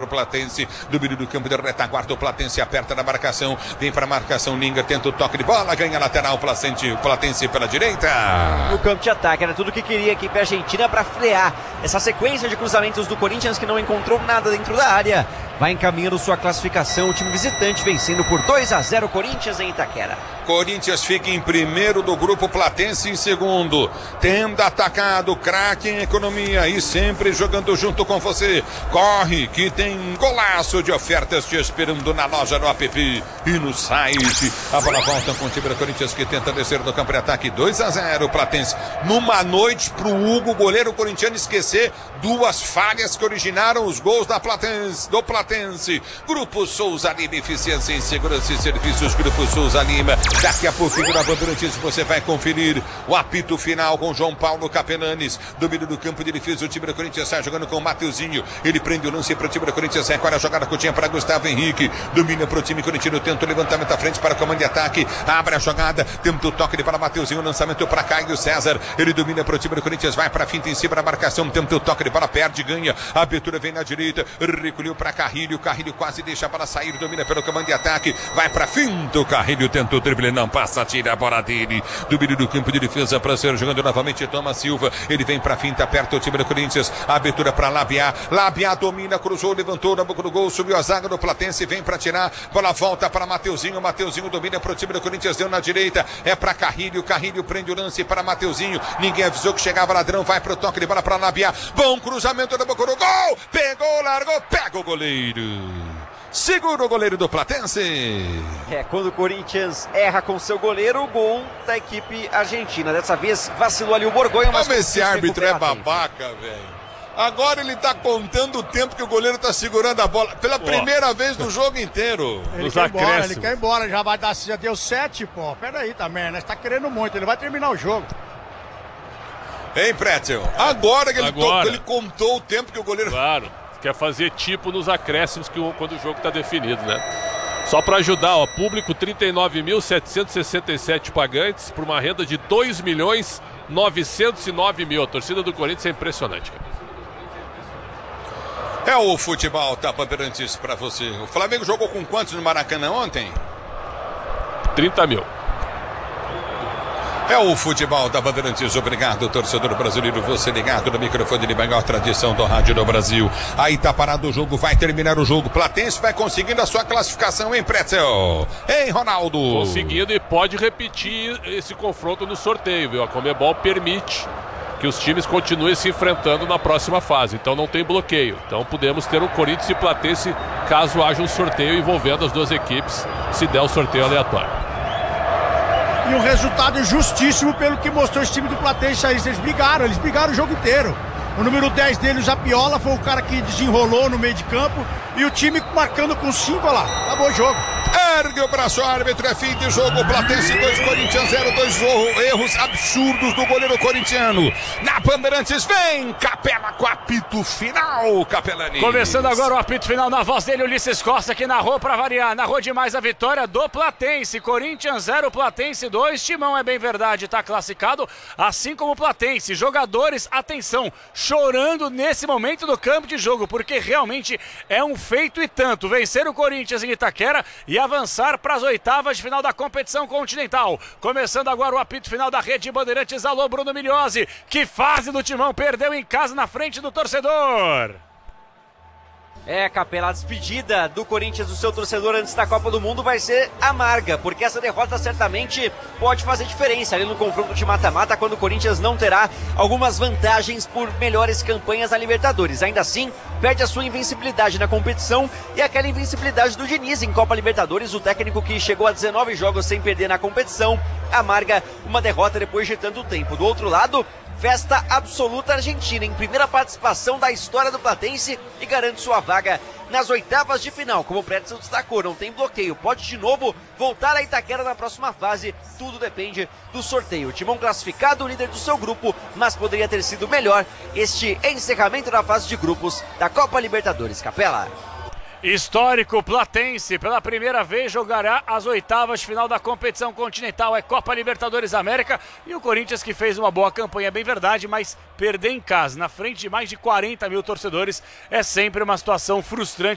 o Platense. Domínio do campo de retaguarda. O Platense aperta na marcação. Vem para a marcação. Linga tenta o toque de bola. Ganha lateral. O Platense pela direita. No campo de ataque. Era tudo que queria a equipe argentina para frear essa sequência de cruzamentos do Corinthians que não encontrou nada dentro da área. Vai encaminhando sua classificação. O time visitante vencendo por 2-0 o Corinthians em Itaquera. Corinthians fica em primeiro do grupo, Platense em segundo. Tendo atacado, craque em economia e sempre jogando junto com você. Corre que tem golaço de ofertas te esperando na loja, no app e no site. A bola volta com o time do Corinthians que tenta descer no campo de ataque. 2-0 Platense. Numa noite pro Hugo, goleiro corintiano, esquecer duas falhas que originaram os gols do Platense. Grupo Souza Lima, eficiência em segurança e serviços. Grupo Souza Lima. Daqui a pouquinho na Bandeirantes você vai conferir o apito final com João Paulo Capelanes. Domínio do campo de defesa, o time do Corinthians está jogando com o Mateuzinho. Ele prende o lance para o time do Corinthians. Recolhe a jogada curtinha para Gustavo Henrique. Domina para o time corintiano, tenta o levantamento à frente para o comando de ataque. Abre a jogada, tenta o toque para Mateuzinho. Lançamento para Caio César. Ele domina para o time do Corinthians, vai para a finta em cima da marcação. Tenta o toque de bola, perde, ganha. A abertura vem na direita. Recolheu para Carrilho. Carrilho quase deixa a bola sair. Domina pelo comando de ataque. Vai para a finta. O Carrilho tenta o drible. Não passa, tira a bola dele. Domínio do campo de defesa para ser jogando novamente Thomas Silva. Ele vem para finta, aperta o time do Corinthians. Abertura para Labiá. Labiá domina, cruzou, levantou na boca do gol, subiu a zaga do Platense, vem para tirar. Bola volta para Mateuzinho. Mateuzinho domina para o time do Corinthians, deu na direita. É para Carrilho. Carrilho prende o lance para Mateuzinho. Ninguém avisou que chegava ladrão. Vai para o toque de bola para Labiá. Bom cruzamento na boca do gol. Pegou, largou, pega o goleiro. Segura o goleiro do Platense. Quando o Corinthians erra com seu goleiro, o gol da equipe argentina. Dessa vez vacilou ali o Borgonha, mas esse árbitro é babaca, velho. Agora ele tá contando o tempo que o goleiro tá segurando a bola. Pela primeira vez no jogo inteiro. Ele quer ir embora, já deu 7, pô. Pera aí também, né? Você tá querendo muito, ele vai terminar o jogo. Hein, Pretzel? Agora que ele contou o tempo que o goleiro... Claro. Quer fazer tipo nos acréscimos quando o jogo está definido, né? Só para ajudar, ó, público 39.767 pagantes por uma renda de 2.909.000. A torcida do Corinthians é impressionante, cara. É o futebol da Bandeirantes para você. O Flamengo jogou com quantos no Maracanã ontem? 30 mil. É o futebol da Bandeirantes. Obrigado, torcedor brasileiro. Você ligado no microfone de maior tradição do rádio do Brasil. Aí tá parado o jogo, vai terminar o jogo. Platense vai conseguindo a sua classificação, hein, Pretzel? Hein, Ronaldo? Conseguindo e pode repetir esse confronto no sorteio, viu? A Conmebol permite que os times continuem se enfrentando na próxima fase. Então não tem bloqueio. Então podemos ter um Corinthians e Platense caso haja um sorteio envolvendo as duas equipes, se der o sorteio aleatório. E um resultado justíssimo pelo que mostrou esse time do Platense aí. Eles brigaram o jogo inteiro. O número 10 dele, o Zapiola, foi o cara que desenrolou no meio de campo. E o time marcando com 5, olha lá. Acabou o jogo. Ergue o braço, árbitro, é fim de jogo. Platense 2, Corinthians 0, 2 erros absurdos do goleiro corintiano. Na Bandeirantes vem Capela com apito final, Capelani. Começando agora o apito final na voz dele, Ulisses Costa, que narrou pra variar. Narrou demais a vitória do Platense. Corinthians 0, Platense 2. Timão, é bem verdade, tá classificado, assim como o Platense. Jogadores, atenção, chorando nesse momento do campo de jogo, porque realmente é um feito e tanto. Vencer o Corinthians em Itaquera e avançar para as oitavas de final da competição continental. Começando agora o apito final da Rede Bandeirantes. Alô, Bruno Migliozzi. Que fase do Timão, perdeu em casa na frente do torcedor. Capela, a despedida do Corinthians do seu torcedor antes da Copa do Mundo vai ser amarga, porque essa derrota certamente pode fazer diferença ali no confronto de mata-mata, quando o Corinthians não terá algumas vantagens por melhores campanhas na Libertadores. Ainda assim, perde a sua invencibilidade na competição e aquela invencibilidade do Diniz em Copa Libertadores, o técnico que chegou a 19 jogos sem perder na competição, amarga uma derrota depois de tanto tempo. Do outro lado, festa absoluta argentina em primeira participação da história do Platense e garante sua vaga nas oitavas de final. Como o Pretzel destacou, não tem bloqueio, pode de novo voltar a Itaquera na próxima fase, tudo depende do sorteio. O Timão classificado, líder do seu grupo, mas poderia ter sido melhor este encerramento da fase de grupos da Copa Libertadores. Capela. Histórico, Platense pela primeira vez jogará as oitavas de final da competição continental, é Copa Libertadores América, e o Corinthians, que fez uma boa campanha, é bem verdade, mas perder em casa, na frente de mais de 40 mil torcedores, é sempre uma situação frustrante.